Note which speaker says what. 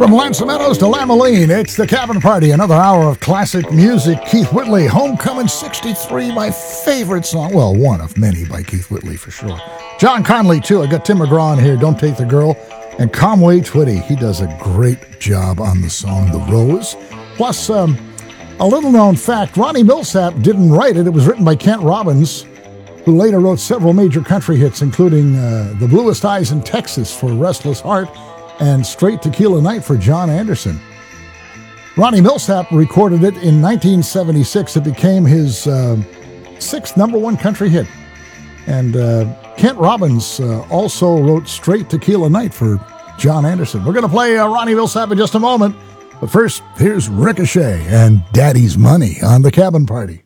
Speaker 1: From Lancemeadows to Lamoline, it's the Cabin Party, another hour of classic music. Keith Whitley, Homecoming 63, my favorite song. Well, one of many by Keith Whitley, for sure. John Conley, too. I got Tim McGraw in here, Don't Take the Girl. And Conway Twitty, he does a great job on the song The Rose. Plus, a little-known fact, Ronnie Milsap didn't write it. It was written by Kent Robbins, who later wrote several major country hits, including The Bluest Eyes in Texas for Restless Heart and Straight Tequila Night for John Anderson. Ronnie Milsap recorded it in 1976. It became his sixth number one country hit. And Kent Robbins also wrote Straight Tequila Night for John Anderson. We're going to play Ronnie Milsap in just a moment. But first, here's Ricochet and Daddy's Money on the Cabin Party.